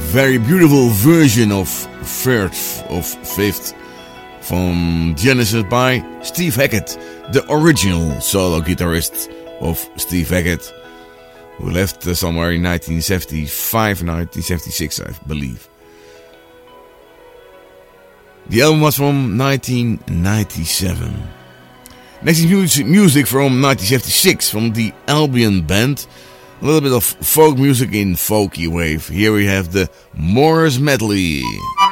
very beautiful version of Fifth from Genesis by Steve Hackett, the original solo guitarist of Steve Hackett, who left somewhere in 1975 and 1976, I believe. The album was from 1997. Next is music from 1976 from the Albion Band. A little bit of folk music in folky wave. Here we have the Morris Medley.